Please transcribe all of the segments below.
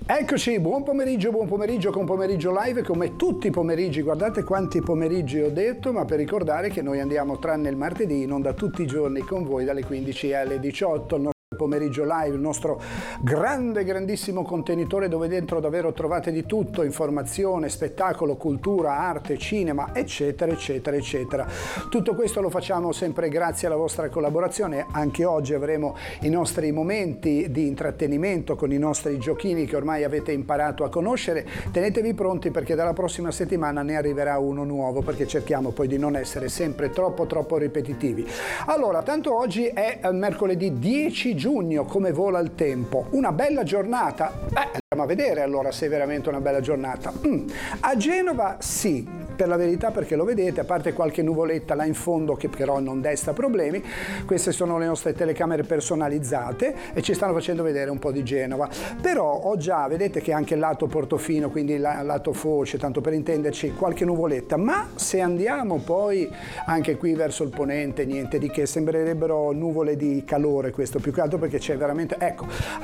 Eccoci, buon pomeriggio con Pomeriggio Live, come tutti i pomeriggi. Guardate quanti pomeriggi ho detto, ma per ricordare che noi andiamo, tranne il martedì, in onda tutti i giorni con voi dalle 15 alle 18. Pomeriggio Live, il nostro grandissimo contenitore dove dentro davvero trovate di tutto: informazione, spettacolo, cultura, arte, cinema, eccetera. Tutto questo lo facciamo sempre grazie alla vostra collaborazione. Anche oggi avremo i nostri momenti di intrattenimento con i nostri giochini che ormai avete imparato a conoscere. Tenetevi pronti perché dalla prossima settimana ne arriverà uno nuovo, perché cerchiamo poi di non essere sempre troppo ripetitivi. Allora, tanto oggi è mercoledì 10 giugno, come vola il tempo, una bella giornata. Andiamo a vedere allora se è veramente una bella giornata. A Genova sì, per la verità, perché lo vedete, a parte qualche nuvoletta là in fondo che però non desta problemi. Queste sono le nostre telecamere personalizzate e ci stanno facendo vedere un po' di Genova. Però ho già, vedete che anche il lato Portofino, quindi il lato Foce, tanto per intenderci, qualche nuvoletta. Ma se andiamo poi anche qui verso il ponente, niente di che, sembrerebbero nuvole di calore, questo più che altro, perché c'è veramente, ecco,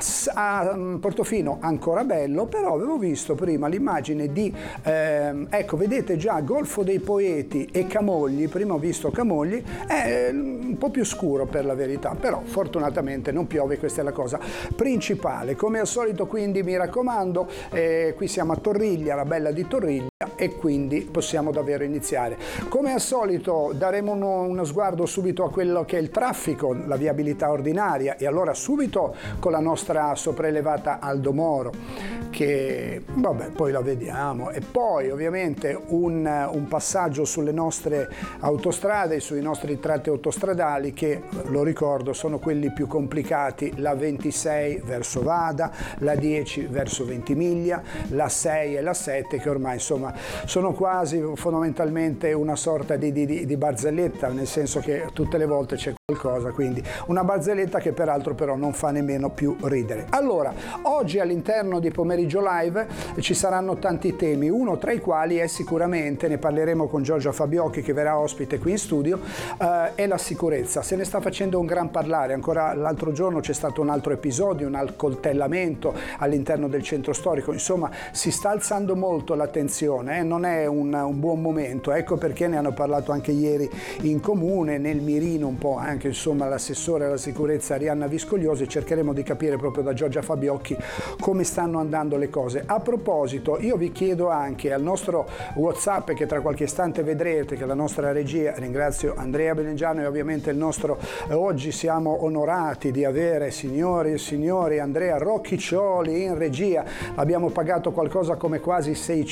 a Portofino ancora bello, però avevo visto prima l'immagine di, ecco, vedete già Golfo dei Poeti e Camogli. Prima ho visto Camogli, è un po' più scuro per la verità, però fortunatamente non piove, questa è la cosa principale. Come al solito, quindi mi raccomando, qui siamo a Torriglia, la bella di Torriglia, e quindi possiamo davvero iniziare. Come al solito daremo uno sguardo subito a quello che è il traffico, la viabilità ordinaria, e allora subito con la nostra sopraelevata Aldo Moro, che vabbè, poi la vediamo, e poi ovviamente un passaggio sulle nostre autostrade, sui nostri tratti autostradali, che lo ricordo sono quelli più complicati: la 26 verso Vada, la 10 verso Ventimiglia, la 6 e la 7, che ormai insomma sono quasi fondamentalmente una sorta di barzelletta, nel senso che tutte le volte c'è qualcosa, quindi una barzelletta che peraltro però non fa nemmeno più ridere. Allora, oggi all'interno di Pomeriggio Live ci saranno tanti temi, uno tra i quali è sicuramente, ne parleremo con Giorgia Fabiocchi che verrà ospite qui in studio, è la sicurezza. Se ne sta facendo un gran parlare. Ancora l'altro giorno c'è stato un altro episodio, un accoltellamento all'interno del centro storico. Insomma, si sta alzando molto l'attenzione, non è un buon momento. Ecco perché ne hanno parlato anche ieri in comune, nel mirino un po' anche insomma l'assessore alla sicurezza Arianna Viscogliosi. Cercheremo di capire proprio da Giorgia Fabiocchi come stanno andando le cose. A proposito, io vi chiedo anche al nostro WhatsApp, che tra qualche istante vedrete, che la nostra regia, ringrazio Andrea Benegiano e ovviamente il nostro, oggi siamo onorati di avere, signori e signori, Andrea Rocchiccioli in regia. Abbiamo pagato qualcosa come quasi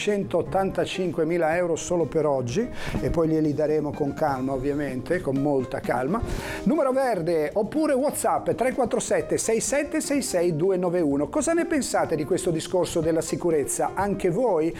685.000 euro solo per oggi, e poi glieli daremo con calma, ovviamente, con molta calma. Numero verde oppure WhatsApp 347 6766 291. Cosa ne pensate di questo discorso della sicurezza? Anche voi